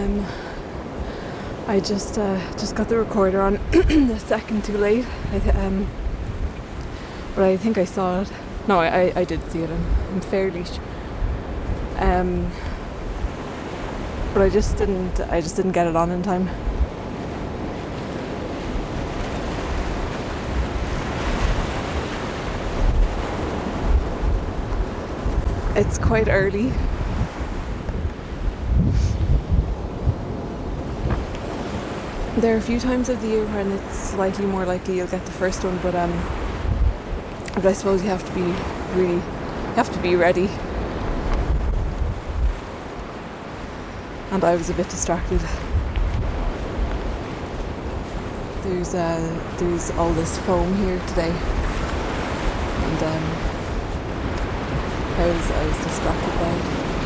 I just got the recorder on a second too late. But I think I saw it. No, I did see it. I'm fairly but I just didn't get it on in time. It's quite early. There are a few times of the year when it's slightly more likely you'll get the first one, but I suppose you have to be ready. And I was a bit distracted. There's all this foam here today, and I was distracted by it.